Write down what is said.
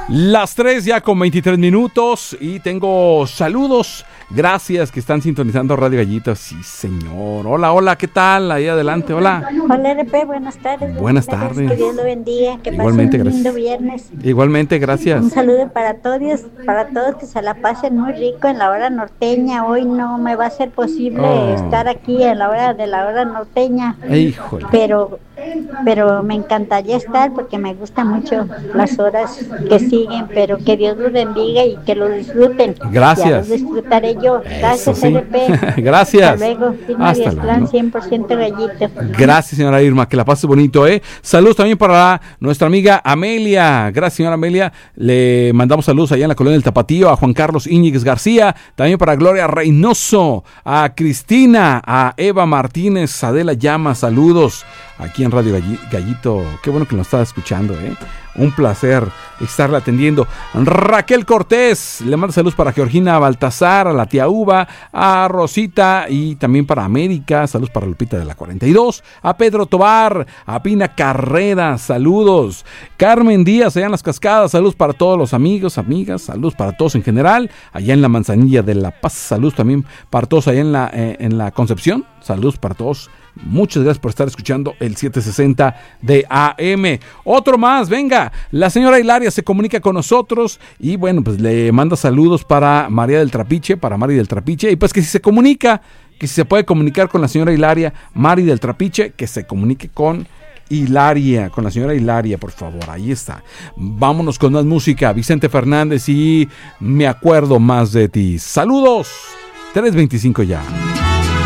Las 3 ya con 23 minutos y tengo saludos. Gracias que están sintonizando Radio Gallito. Sí, señor. Hola, hola, ¿qué tal? Ahí adelante, hola. Hola, RP, buenas tardes. Buenas tardes. Que Dios lo bendiga. Que Igualmente, pasen un lindo gracias. viernes. Igualmente, gracias. Un saludo para todos, que se la pasen muy rico en la hora norteña. Hoy no me va a ser posible estar aquí en la hora norteña. Híjole. Pero me encantaría estar porque me gustan mucho las horas que siguen, pero que Dios los bendiga y que lo disfruten. Gracias. Ya los disfrutaré yo. Gracias, sí. RP. Gracias. Hasta luego. Hasta luego. 100% Gallito. Gracias, señora Irma, que la pase bonito, ¿eh? Saludos también para nuestra amiga Amelia. Gracias, señora Amelia. Le mandamos saludos allá en la colonia del Tapatío, a Juan Carlos Íñiguez García, también para Gloria Reynoso, a Cristina, a Eva Martínez, Adela Llama, saludos aquí en Radio Gallito. Qué bueno que nos está escuchando, ¿eh? Un placer estarle atendiendo. Raquel Cortés, le manda saludos para Georgina Baltasar, a la tía Uva, a Rosita y también para América. Saludos para Lupita de la 42, a Pedro Tobar, a Pina Carrera, saludos. Carmen Díaz, allá en Las Cascadas, saludos para todos los amigos, amigas, saludos para todos en general. Allá en la Manzanilla de La Paz, saludos también para todos allá en la Concepción, saludos para todos. Muchas gracias por estar escuchando el 760 de AM. Otro más, venga. La señora Hilaria se comunica con nosotros y bueno, pues le manda saludos para María del Trapiche, para Mari del Trapiche. Y pues que si se comunica, que si se puede comunicar con la señora Hilaria, Mari del Trapiche, que se comunique con Hilaria, con la señora Hilaria, por favor. Ahí está. Vámonos con más música. Vicente Fernández y Me acuerdo más de ti. Saludos. 3:25 ya.